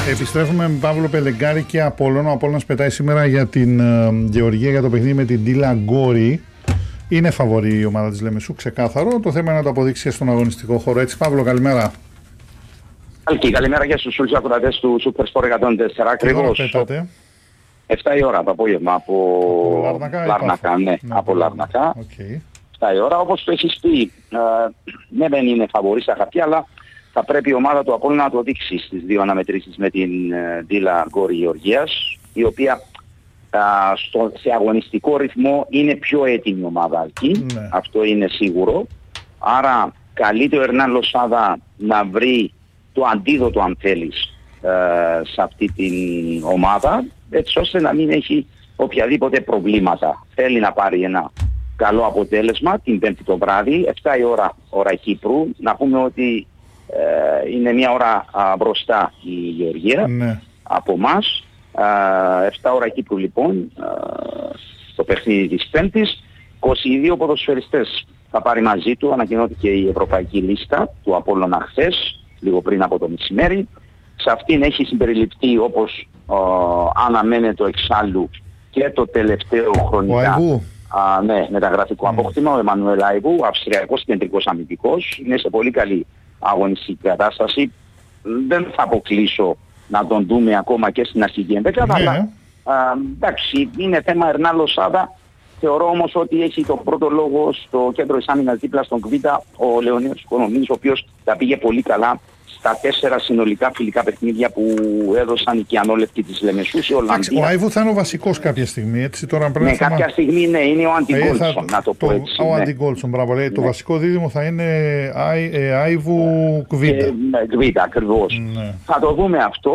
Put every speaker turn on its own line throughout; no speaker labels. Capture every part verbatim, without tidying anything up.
Επιστρέφουμε με Παύλο Πελεγκάρη και Απόλλων. Ο Απόλλωνας πετάει σήμερα για την uh, Γεωργία, για το παιχνίδι με την Ντίλα Γκόρη. Είναι φαβορή η ομάδα της Λεμεσού, ξεκάθαρο. Το θέμα είναι να το αποδείξει στον αγωνιστικό χώρο. Έτσι, Παύλο, καλημέρα.
Καλή, καλημέρα και στους όλους ακροατές του Super Sport εκατόν τέσσερα. Ακριβώς εφτά η ώρα το απόγευμα από
Λάρνακα,
Λάρνακα, ναι,
ναι,
από Λάρνακα.
Okay.
εφτά η ώρα, όπως το έχεις πει, ε, ναι δεν είναι φαβορή στα χαρτιά, αλλά θα πρέπει η ομάδα του Απόλλωνα να το δείξει στις δύο αναμετρήσεις με την Ντίλα Γκόρη Γεωργίας, η οποία α, στο, σε αγωνιστικό ρυθμό είναι πιο έτοιμη ομάδα εκεί, ναι. Αυτό είναι σίγουρο. Άρα καλείται ο Ερνάν Λοσάδα να βρει το αντίδοτο, αν θέλεις, ε, σε αυτή την ομάδα, έτσι ώστε να μην έχει οποιαδήποτε προβλήματα. Θέλει να πάρει ένα καλό αποτέλεσμα την Πέμπτη το βράδυ, εφτά η ώρα ώρα Κύπρου. Να πούμε ότι ε, είναι μια ώρα α, μπροστά η Γεωργία, ναι, από εμάς. εφτά ώρα Κύπρου λοιπόν, α, το παιχνίδι της Πέμπτης. είκοσι δύο ποδοσφαιριστές θα πάρει μαζί του, ανακοινώθηκε η ευρωπαϊκή λίστα του Απόλλωνα χθες, λίγο πριν από το μεσημέρι. Σε αυτήν έχει συμπεριληφθεί, όπως ο, αναμένεται εξάλλου, και το τελευταίο χρονικά α, ναι, μεταγραφικό mm. απόκτημα, ο Εμμανουέλ Άιβου, αυστριακός κεντρικός αμυντικός. Είναι σε πολύ καλή αγωνιστική κατάσταση. Δεν θα αποκλείσω να τον δούμε ακόμα και στην αρχική ενδεκάδα, yeah. αλλά α, εντάξει, είναι θέμα Ερνάν Λοσάδα. Θεωρώ όμως ότι έχει τον πρώτο λόγο στο κέντρο της άμυνας δίπλα στον Κβίτα ο Λεωνίδας Οικονομής, ο οποίος τα πήγε πολύ καλά στα τέσσερα συνολικά φιλικά παιχνίδια που έδωσαν οι Κιανόλεπτοι της Λεμεσού σε Ολλανδία.
Ο Άιβου θα είναι ο βασικός κάποια στιγμή, έτσι τώρα πρέπει.
Ναι, κάποια μα... στιγμή ναι, είναι ο Αντιγκόλσον, να το πω έτσι.
Ο
ναι.
Αντιγκόλσον, μπράβο, λέει, ναι. Το βασικό δίδυμο θα είναι Άι, ε, Άιβου Κβίτα.
Ε, Κβίτα, ακριβώς. Ναι. Θα το δούμε αυτό.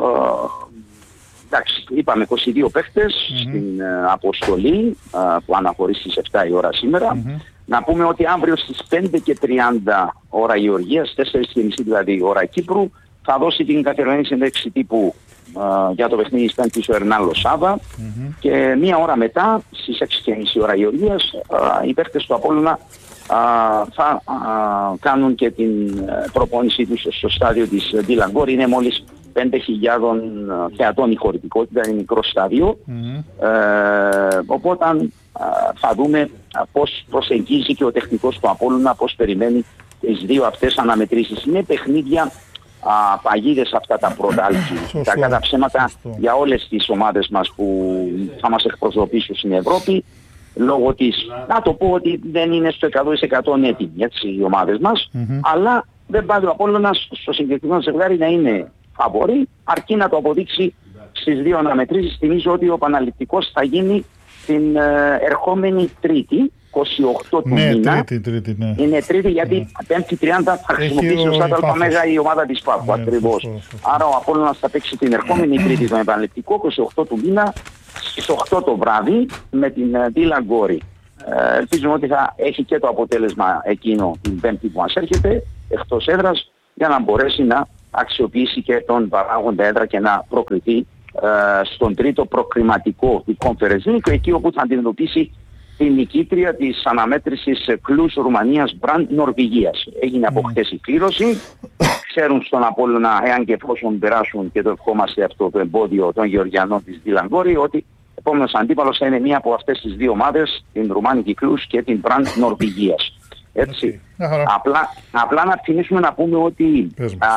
Εντάξει, είπαμε είκοσι δύο παίχτες mm-hmm. στην uh, αποστολή uh, που αναχωρεί στις εφτά η ώρα σήμερα. Mm-hmm. Να πούμε ότι αύριο στις πέντε και τριάντα ώρα Γεωργίας, τέσσερις και μισή δηλαδή ώρα Κύπρου, θα δώσει την καθιερωμένη συνέντευξη τύπου uh, για το παιχνίδι της Πέμπτης ο Ερνάν Λοσάδα mm-hmm. και μία ώρα μετά, στις έξι και μισή ώρα Γεωργίας, uh, οι παίχτες του Απόλλωνα uh, θα uh, κάνουν και την uh, προπόνησή τους στο στάδιο της Ντίλα Γκόρη. Είναι μόλις πέντε χιλιάδες θεατών η χωρητικότητα, είναι μικρό στάδιο. Mm-hmm. Ε, οπότε θα δούμε πώς προσεγγίζει και ο τεχνικός του Απόλλωνα, πώς περιμένει τις δύο αυτές αναμετρήσεις. Είναι παιχνίδια α, παγίδες αυτά τα πρώτα, τα κατά ψέματα για όλες τις ομάδες μας που θα μας εκπροσωπήσουν στην Ευρώπη. Λόγω της, να το πω ότι δεν είναι στο εκατό τοις εκατό έτοιμοι, έτσι, οι ομάδες μας, mm-hmm. αλλά δεν πάει ο Απόλλωνας στο συγκεκριμένο ζευγάρι να είναι φαβορή, αρκεί να το αποδείξει στις δύο αναμετρήσεις. Θυμίζω ότι ο επαναληπτικός θα γίνει την ε, ερχόμενη Τρίτη, είκοσι οκτώ του
ναι,
μήνα.
Τρίτη, τρίτη, ναι.
Είναι Τρίτη γιατί
ναι.
Πέμπτη τριάντα θα χρησιμοποιήσει ο Στάδιο Αλφαμέγα η ομάδα της Πάφου, ναι, ακριβώς. Σωστό, σωστό. Άρα ο Απόλλωνας θα παίξει την ερχόμενη Τρίτη τον επαναληπτικό, είκοσι οκτώ του μήνα, στις οκτώ το βράδυ με την Ντίλα Γκόρη. Ε, ελπίζουμε ότι θα έχει και το αποτέλεσμα εκείνο την Πέμπτη που μας έρχεται, εκτός έδρας, για να μπορέσει να αξιοποιήσει και τον παράγοντα έδρα και να προκριθεί ε, στον τρίτο προκριματικό του Conference League, εκεί όπου θα αντιμετωπίσει την νικήτρια της αναμέτρησης Κλούς Ρουμανίας Μπραντ Νορβηγίας. Έγινε από χθες η κλήρωση. Ξέρουν στον Απόλλωνα, εάν και εφόσον περάσουν, και το ευχόμαστε αυτό το εμπόδιο των Γεωργιανών της Ντίλα Γκόρη, ότι επόμενος αντίπαλος θα είναι μία από αυτές τις δύο ομάδες, την Ρουμάνικη Κλούς και την Μπραντ Νορβηγίας. Έτσι. Okay. Απλά, απλά να θυμίσουμε να πούμε ότι α,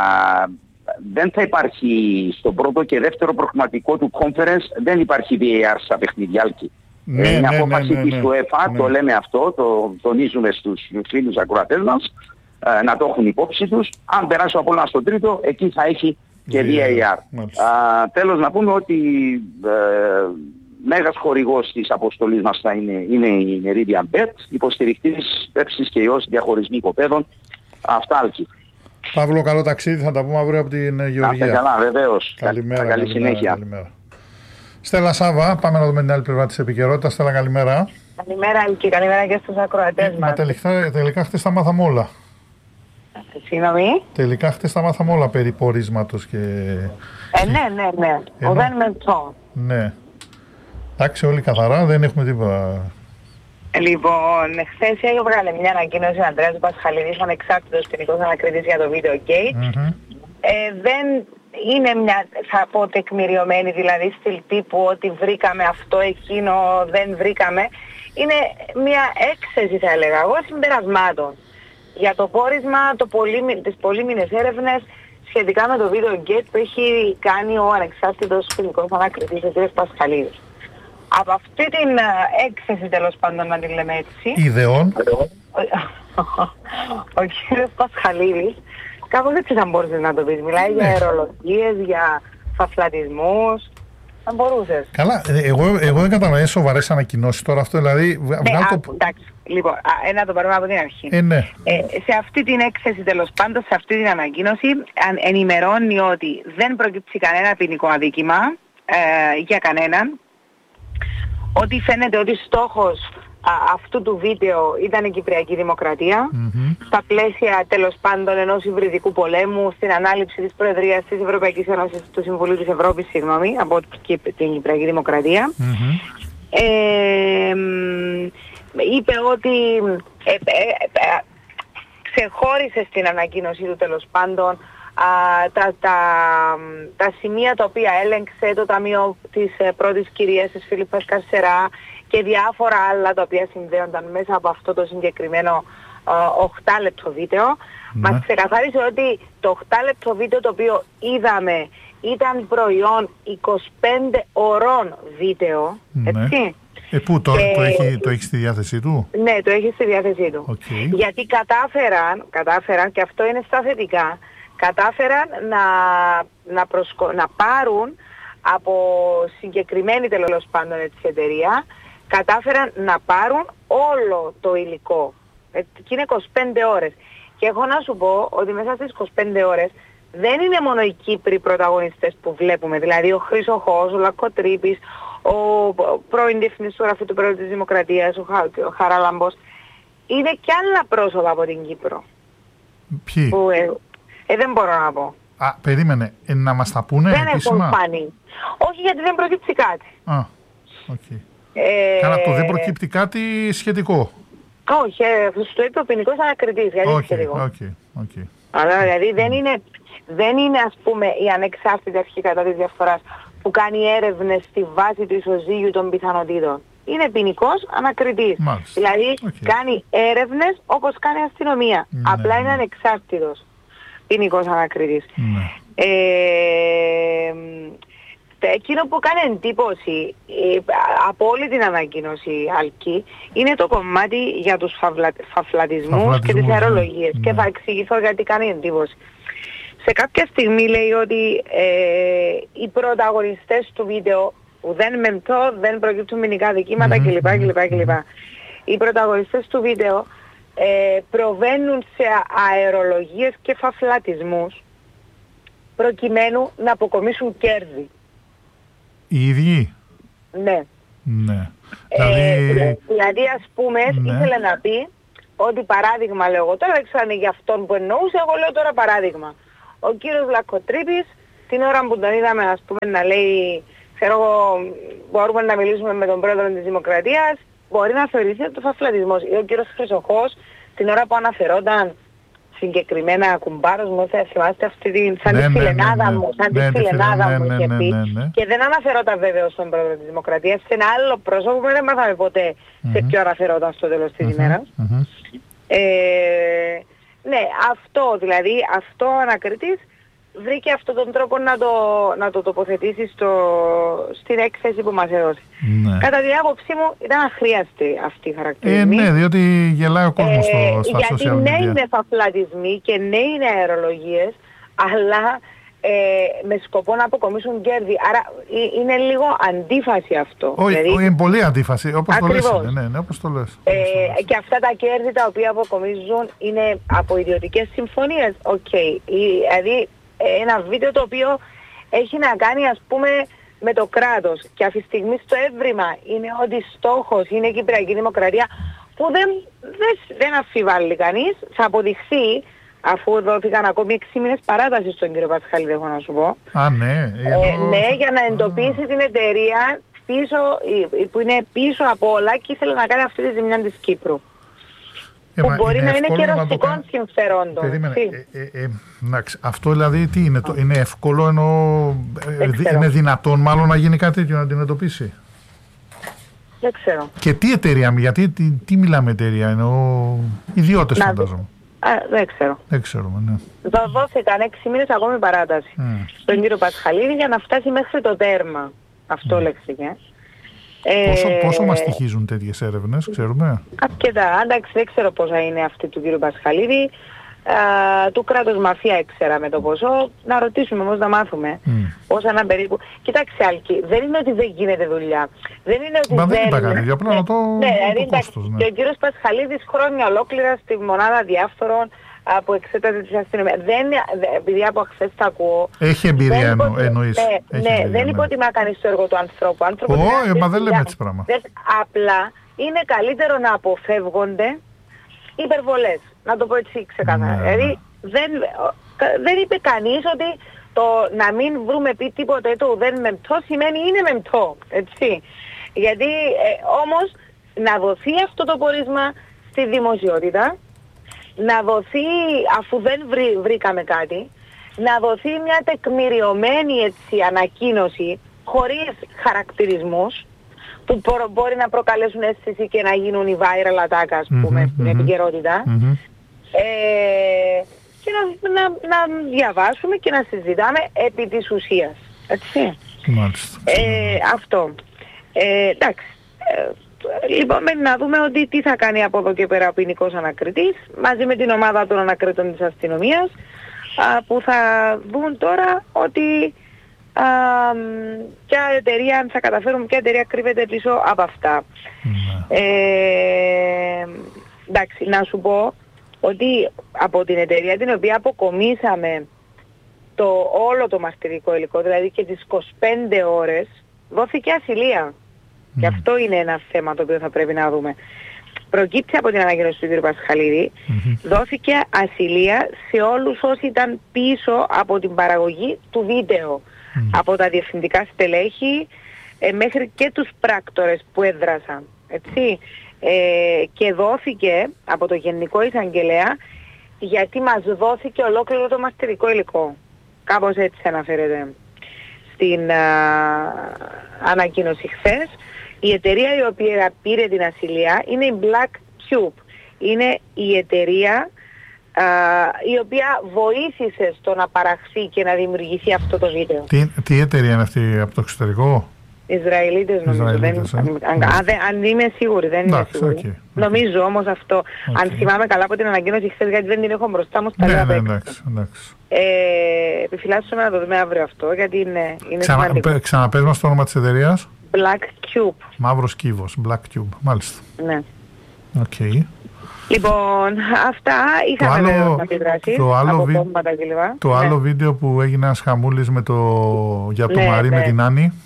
δεν θα υπάρχει στο πρώτο και δεύτερο προγραμματικό του conference, δεν υπάρχει βι έι αρ στα παιχνίδια.
Ναι,
είναι
ναι,
απόφαση
ναι, ναι,
της UEFA, ναι. Το λέμε αυτό, το τονίζουμε στους φίλους ακροατές μας, α, να το έχουν υπόψη τους. Αν περάσει από ένα στον τρίτο, εκεί θα έχει και βι έι αρ. Α, τέλος να πούμε ότι ε, μέγας χορηγός της αποστολής μας θα είναι, είναι η Meridian Bet, υποστηρικτής πέψης και ιός διαχωρισμοί κοπέδων. Αυτά, Άλκη.
Παύλο, καλό ταξίδι, θα τα πούμε αύριο από την Γεωργία.
Να είστε καλά, βεβαίως.
Καλημέρα,
καλή
καλημέρα,
συνέχεια.
Καλημέρα. Στέλλα Σάβα, πάμε να δούμε την άλλη πλευρά της επικαιρότητας. Στέλλα, καλημέρα.
Καλημέρα, Άλκη, καλημέρα και στους ακροατές μας.
Μα τελικά, τελικά χτες τα μάθαμε όλα.
Συγγνώμη.
Τελικά χτες τα μάθαμε όλα περί πορίσματος και...
Ε, ναι, ναι, ναι. Ενώ... Ο δεν μετσό.
Ναι. Εντάξει, όλοι καθαρά, δεν έχουμε τίποτα.
Λοιπόν, χθες έβγαλε μια ανακοίνωση ο Ανδρέας Πασχαλίδης, ανεξάρτητος ποινικός ανακριτής για το Video Gate. Mm-hmm. Ε, δεν είναι μια, θα πω, τεκμηριωμένη, δηλαδή στυλ τύπου ότι βρήκαμε αυτό, εκείνο, δεν βρήκαμε. Είναι μια έκθεση, θα έλεγα εγώ, συμπερασμάτων για το πόρισμα, το πολύμι, τις πολύμηνες έρευνες σχετικά με το βίντεο Gate που έχει κάνει ο ανεξάρτητος ποινικός ανακριτής, ο κ. Πασχαλίδης. Από αυτή την έκθεση, τέλος πάντων, να τη λέμε έτσι,
ιδεών,
ο κ. Πασχαλίδης, κάπως έτσι θα μπορούσες να το πεις, μιλάει για αερολογίες, για φαφλατισμούς. Θα μπορούσες.
Καλά, εγώ, εγώ δεν κατανοώ σοβαρές ανακοινώσεις τώρα αυτό, δηλαδή...
Ναι, α, το... εντάξει, λοιπόν, α, να το πάρουμε από την αρχή.
Ε, ναι.
ε, σε αυτή την έκθεση, τέλος πάντων, σε αυτή την ανακοίνωση, αν, ενημερώνει ότι δεν προκύψει κανένα ποινικό αδίκημα ε, για κανέναν, ότι φαίνεται ότι στόχος α, αυτού του βίντεο ήταν η Κυπριακή Δημοκρατία, mm-hmm. στα πλαίσια, τέλος πάντων, ενός υβριδικού πολέμου, στην ανάληψη της Προεδρίας της Ευρωπαϊκής Ένωσης, του Συμβουλίου της Ευρώπης, συγγνώμη, από την Κυπριακή Δημοκρατία. Mm-hmm. Ε, είπε ότι ε, ε, ε, ξεχώρισε στην ανακοίνωσή του, τέλος πάντων, α, τα, τα, τα σημεία τα οποία έλεγξε το Ταμείο της ε, πρώτης κυρίας της Φίλιππας Καρσερά και διάφορα άλλα τα οποία συνδέονταν μέσα από αυτό το συγκεκριμένο οχτάλεπτο βίντεο. Ναι. Μας ξεκαθάρισε ότι το οχτάλεπτο βίντεο το οποίο είδαμε ήταν προϊόν είκοσι πέντε ωρών βίντεο, ναι. Έτσι.
Ε, πού το, και... το, έχει, το έχει στη διάθεσή του?
Ναι, το έχει στη διάθεσή του.
Okay.
Γιατί κατάφεραν, κατάφεραν, και αυτό είναι στα θετικά, κατάφεραν να, να, προσκο... να πάρουν από συγκεκριμένη, τέλος πάντων, έτσι, εταιρεία, κατάφεραν να πάρουν όλο το υλικό. Ε, και είναι είκοσι πέντε ώρες. Και έχω να σου πω ότι μέσα στις είκοσι πέντε ώρες δεν είναι μόνο οι Κύπροι πρωταγωνιστές που βλέπουμε, δηλαδή ο Χρυσοχώος, ο Λακκοτρίπης, ο πρώην διευθυντής του Γραφείου του Πρόεδρου της Δημοκρατίας, ο, Χα, ο Χαράλαμπος. Είναι και άλλα πρόσωπα από την Κύπρο.
Ποιοι?
Που, ε, ε, δεν μπορώ να πω.
Α, περίμενε, ε, να μας τα πούνε
δεν
επίσημα?
Δεν έχουν φανεί. Όχι, γιατί δεν προκύπτει κάτι.
Α, οκ. Okay.
Ε,
Κάνα το δεν προκύπτει κάτι σχετικό?
Όχι, ε, στο είπε ο ποινικός ανακριτής, γιατί okay, σχετικό.
Okay, okay.
Αλλά δηλαδή δεν είναι, δεν είναι, ας πούμε, η ανεξάρτητη αρχή κατά της διαφθοράς που κάνει έρευνες στη βάση του ισοζύγιου των πιθανότητων. Είναι ποινικός ανακριτής.
Μάλιστα.
Δηλαδή
okay.
κάνει έρευνες όπως κάνει η αστυνομία.
Ναι,
Απλά
ναι.
είναι ανεξάρτητος ποινικός ανακριτής.
Ναι.
Ε, εκείνο που κάνει εντύπωση ε, από όλη την ανακοίνωση, Αλκή, είναι το κομμάτι για τους φαυλα, φαφλατισμούς και τις αερολογίες. Ναι. Και θα εξηγηθώ γιατί κάνει εντύπωση. Σε κάποια στιγμή λέει ότι ε, οι πρωταγωνιστές του βίντεο που δεν μεμτώ, δεν προκύπτουν ποινικά δικήματα mm-hmm. κλπ, κλπ, κλπ. Οι πρωταγωνιστές του βίντεο ε, προβαίνουν σε αερολογίες και φαφλατισμούς προκειμένου να αποκομίσουν κέρδη.
Οι ίδιοι?
Ναι.
Ναι.
Ε,
δηλαδή...
δηλαδή ας πούμε ναι. ήθελε να πει ότι παράδειγμα λέω εγώ τώρα, δεν ξέρω αν είναι για αυτόν που εννοούσε, εγώ λέω τώρα παράδειγμα. Ο κύριος Λακκοτρίπης την ώρα που τον είδαμε, ας πούμε, να λέει, ξέρω εγώ, μπορούμε να μιλήσουμε με τον πρόεδρο της Δημοκρατίας, μπορεί να θεωρηθεί το φαφλατισμός. Ή ο κύριος Χρυσοχώος την ώρα που αναφερόταν συγκεκριμένα κουμπάρος μου, θα θυμάστε αυτή την, σαν
ναι,
τη φιλενάδα
ναι, ναι,
μου, σαν
ναι,
τη φιλενάδα
ναι,
μου
ναι,
είχε
ναι,
πει,
ναι, ναι.
και δεν αναφερόταν βέβαια στον πρόεδρο της Δημοκρατίας, σε ένα άλλο πρόσωπο που δεν μάθαμε ποτέ mm-hmm. σε ποιο αναφερόταν στο τέλος της mm-hmm. ημέρας. Mm-hmm. Ε, ναι, αυτό δηλαδή, αυτό ο ανακριτής βρήκε αυτόν τον τρόπο να το, να το τοποθετήσει στο, στην έκθεση που μας έδωσε. Ναι. Κατά την άποψή μου ήταν αχρίαστη αυτή η χαρακτηρισμή.
Ε, ναι, διότι γελάει ο κόσμος ε, στο, στα
γιατί
social media.
Γιατί ναι είναι φαφλατισμοί και ναι είναι αερολογίες, αλλά ε, με σκοπό να αποκομίσουν κέρδη. Άρα ε, είναι λίγο αντίφαση αυτό.
Όχι, δηλαδή, είναι πολύ αντίφαση, όπως το λες. Ναι, ναι, όπως το λες.
Ε, και αυτά τα κέρδη τα οποία αποκομίζουν είναι από ιδιωτικές συμφωνίες. Οκ. Okay. Δηλαδή ένα βίντεο το οποίο έχει να κάνει, ας πούμε, με το κράτος, και αυτή τη στιγμή στο έβριμα είναι ότι στόχος είναι η Κυπριακή Δημοκρατία, που δεν, δεν, δεν αμφιβάλλει κανείς, θα αποδειχθεί, αφού δόθηκαν ακόμη έξι μήνες παράταση στον κύριο Πασχαλίδη, έχω να σου πω.
Α, ναι.
Ε, ναι, για να εντοπίσει την εταιρεία πίσω, που είναι πίσω από όλα και ήθελε να κάνει αυτή τη ζημιά της Κύπρου. που μπορεί να είναι και ρωσικών συμφερόντων.
Περίμενε. Ε, ε, ε, αυτό δηλαδή τι είναι, το, είναι εύκολο ενώ ε, είναι δυνατόν μάλλον να γίνει κάτι τέτοιο, να αντιμετωπίσει.
Δεν ξέρω.
Και τι εταιρεία, γιατί τι, τι μιλάμε εταιρεία, εννοώ ιδιώτες φαντάζομαι.
Α, δεν ξέρω.
Δεν ξέρουμε, ναι.
Δόθηκαν έξι μήνες ακόμη παράταση mm. στον κύριο Πασχαλίδη για να φτάσει μέχρι το τέρμα. Αυτό mm. λέξηκε.
Πόσο,
ε,
πόσο μας στοιχίζουν τέτοιες έρευνες, ξέρουμε?
Αρκετά. Εντάξει, δεν ξέρω πόσα είναι αυτή του κύριου Πασχαλίδη. Uh, του κράτους μαφία ήξερα με το ποσό. Να ρωτήσουμε όμως να μάθουμε mm. πόσα να περίπου. Κοιτάξτε Άλκη, δεν είναι ότι δεν γίνεται δουλειά. Δεν είναι ότι
Μα
δεν...
δεν είπα κάτι, απλά να το,
ναι,
το
ναι,
κόστος. Ναι.
Και ο κύριος Πασχαλίδης χρόνια ολόκληρα στη μονάδα διάφορων uh, που εξέταζε της αστυνομίας. Δεν, επειδή από χθες τα ακούω...
Έχει εμπειρία εννο, εννοείς.
Ναι,
Έχει
ναι
εμπειρία,
δεν
ναι.
υποτιμά κανείς το έργο του ανθρώπου.
Ω, oh, μα δεν λέμε έτσι πράγμα.
Απλά είναι καλύτερο να αποφεύγονται υπερβολές. Να το πω έτσι ξεκάθαρα.
Ναι.
Δηλαδή δεν, δεν είπε κανείς ότι το να μην βρούμε πει τίποτε το ουδέν μεμπτό σημαίνει είναι μεμπτό. Έτσι. Γιατί ε, όμως να δοθεί αυτό το πόρισμα στη δημοσιότητα, να δοθεί αφού δεν βρή, βρήκαμε κάτι, να δοθεί μια τεκμηριωμένη έτσι, ανακοίνωση χωρίς χαρακτηρισμούς που μπορεί να προκαλέσουν αίσθηση και να γίνουν οι viral attack, ας πούμε, mm-hmm, στην mm-hmm, επικαιρότητα. Mm-hmm. Ε, και να, να, να διαβάσουμε και να συζητάμε επί της ουσίας. Έτσι.
Μάλιστα.
Ε, αυτό. Ε, εντάξει. Ε, λοιπόν, να δούμε ότι τι θα κάνει από εδώ και πέρα ο ποινικός ανακριτής μαζί με την ομάδα των ανακριτών της αστυνομίας α, που θα δουν τώρα ότι α, ποια εταιρεία, αν θα καταφέρουμε, ποια εταιρεία κρύβεται πίσω από αυτά. Mm. Ε, εντάξει, να σου πω ότι από την εταιρεία την οποία αποκομίσαμε το όλο το μαρτυρικό υλικό, δηλαδή και τις είκοσι πέντε ώρες, δόθηκε ασυλία. Mm. Και αυτό είναι ένα θέμα το οποίο θα πρέπει να δούμε. Προκύπτει από την ανακοίνωση του κ. Πασχαλίδη, mm-hmm. δόθηκε ασυλία σε όλους όσοι ήταν πίσω από την παραγωγή του βίντεο. Mm. Από τα διευθυντικά στελέχη ε, μέχρι και τους πράκτορες που έδρασαν. Έτσι. Ε, και δόθηκε από το Γενικό Εισαγγελέα γιατί μας δόθηκε ολόκληρο το μαρτυρικό υλικό. Κάπως έτσι αναφέρεται στην α, ανακοίνωση χθες. Η εταιρεία η οποία πήρε την ασυλία είναι η Black Cube. Είναι η εταιρεία α, η οποία βοήθησε στο να παραχθεί και να δημιουργηθεί αυτό το βίντεο.
Τι, τι εταιρεία είναι αυτή από το εξωτερικό?
Ισραηλίτες νομίζω.
Ισραηλίτες,
δεν,
ε?
αν, αν, αν είμαι σίγουρη, δεν είμαι
Εντάξει,
σίγουρη.
Okay, okay.
Νομίζω όμως αυτό, okay. αν θυμάμαι καλά από την ανακοίνωση χθες, γιατί δεν την έχω μπροστά μου, στα
ναι,
λέω
ναι,
απ'
εντάξει, εντάξει.
Ε, επιφυλάσσομαι να το δούμε αύριο αυτό, γιατί είναι, είναι
Ξανα,
σημαντικό.
Ξαναπες μας το όνομα της εταιρείας.
Black Cube.
Μαύρος κύβος, Black Cube, μάλιστα.
Ναι.
Οκ. Okay.
Λοιπόν, αυτά είχαμε βέβαια να αντιδράσει
το άλλο,
από
βι...
κόμματα κλπ.
Το
ναι.
άλλο βίντεο που έγινε ένας χαμούλης με το... για το
ναι,
Μαρί
ναι.
με την Άννη.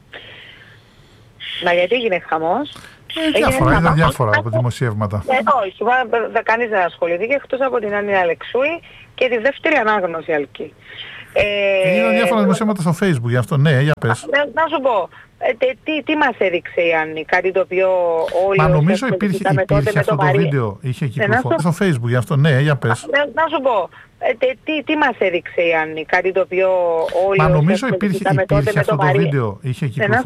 Να, γιατί έγινε χαμός.
Ε, διάφορα, είδα διάφορα από δημοσιεύματα.
Ε, όχι, δεν κανείς δεν ασχολήθηκε εκτός από την Άννη Αλεξούη και τη δεύτερη ανάγνωση Αλκή.
Ε, είδα διάφορα δημοσιεύματα στο Facebook γι' αυτό, ναι, για πες.
Να, να σου πω, ε, τε, τι, τι μας έδειξε η Άννη, κάτι το οποίο όλοι...
Μα νομίζω υπήρχε, υπήρχε αυτό το, το βίντεο, είχε κυκλοφορήσει στο Facebook γι' αυτό, ναι, για πες.
Να, να σου πω, ε, τε, τι, τι μας έδειξε η Άννη, κάτι το οποίο όλοι...
Μα νομίζω υπήρχε, υπήρχε αυτό το βίντεο, είχε κυκλοφορήσει.